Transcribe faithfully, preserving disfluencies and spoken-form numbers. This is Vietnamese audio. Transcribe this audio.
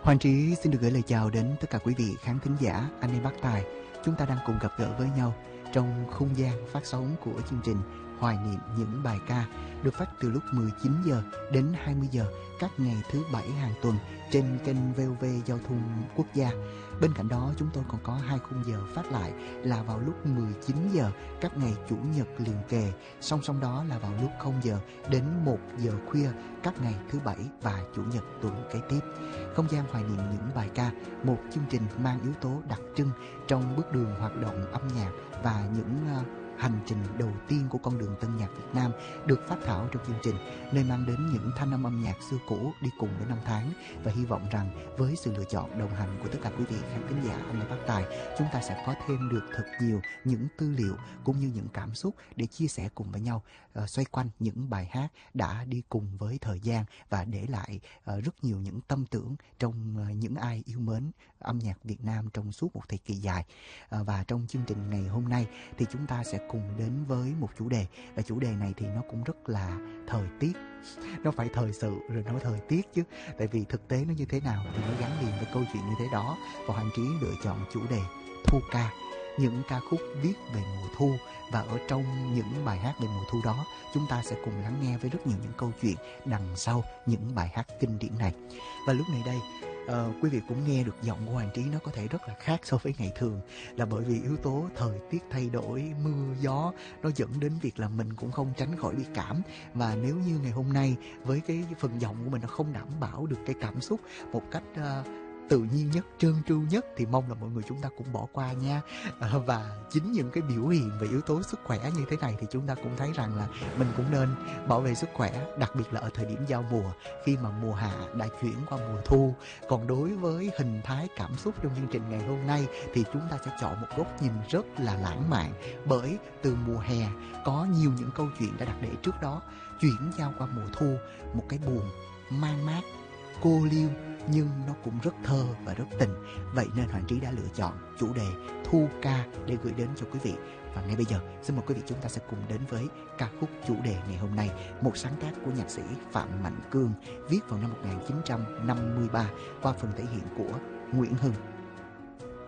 Hoàng Trí xin được gửi lời chào đến tất cả quý vị khán thính giả, anh em bác tài. Chúng ta đang cùng gặp gỡ với nhau trong không gian phát sóng của chương trình Hoài niệm những bài ca được phát từ lúc mười chín giờ đến hai mươi giờ các ngày thứ bảy hàng tuần trên kênh vê o vê Giao thông Quốc gia. Bên cạnh đó chúng tôi còn có hai khung giờ phát lại là vào lúc mười chín giờ các ngày chủ nhật liền kề, song song đó là vào lúc không giờ đến một giờ khuya các ngày thứ bảy và chủ nhật tuần kế tiếp. Không gian hoài niệm những bài ca, một chương trình mang yếu tố đặc trưng trong bước đường hoạt động âm nhạc và những uh, hành trình đầu tiên của con đường tân nhạc Việt Nam được phát thảo trong chương trình, nơi mang đến những thanh âm âm nhạc xưa cũ đi cùng với năm tháng. Và hy vọng rằng với sự lựa chọn đồng hành của tất cả quý vị khán thính giả anh em bác tài, chúng ta sẽ có thêm được thật nhiều những tư liệu cũng như những cảm xúc để chia sẻ cùng với nhau, uh, xoay quanh những bài hát đã đi cùng với thời gian và để lại uh, rất nhiều những tâm tưởng trong uh, những ai yêu mến âm nhạc Việt Nam trong suốt một thời kỳ dài. Uh, và trong chương trình ngày hôm nay thì chúng ta sẽ cùng đến với một chủ đề, và chủ đề này thì nó cũng rất là thời tiết. Nó phải thời sự rồi nó thời tiết chứ, tại vì thực tế nó như thế nào thì nó gắn liền với câu chuyện như thế đó. Và Hoàng Trí lựa chọn chủ đề thu ca, những ca khúc viết về mùa thu. Và ở trong những bài hát về mùa thu đó, chúng ta sẽ cùng lắng nghe với rất nhiều những câu chuyện đằng sau những bài hát kinh điển này. Và lúc này đây, Uh, quý vị cũng nghe được giọng của Hoàng Trí nó có thể rất là khác so với ngày thường, là bởi vì yếu tố thời tiết thay đổi, mưa gió nó dẫn đến việc là mình cũng không tránh khỏi bị cảm. Và nếu như ngày hôm nay với cái phần giọng của mình nó không đảm bảo được cái cảm xúc một cách uh, tự nhiên nhất, trơn tru nhất thì mong là mọi người chúng ta cũng bỏ qua nha. À, và chính những cái biểu hiện về yếu tố sức khỏe như thế này thì chúng ta cũng thấy rằng là mình cũng nên bảo vệ sức khỏe, đặc biệt là ở thời điểm giao mùa, khi mà mùa hạ đã chuyển qua mùa thu. Còn đối với hình thái cảm xúc trong chương trình ngày hôm nay thì chúng ta sẽ chọn một góc nhìn rất là lãng mạn, bởi từ mùa hè có nhiều những câu chuyện đã đặt để trước đó, chuyển giao qua mùa thu, một cái buồn man mát, cô liêu nhưng nó cũng rất thơ và rất tình. Vậy nên Hoàng Trí đã lựa chọn chủ đề thu ca để gửi đến cho quý vị. Và ngay bây giờ xin mời quý vị chúng ta sẽ cùng đến với ca khúc chủ đề ngày hôm nay, một sáng tác của nhạc sĩ Phạm Mạnh Cương, viết vào năm một nghìn chín trăm năm mươi ba qua phần thể hiện của Nguyễn Hưng.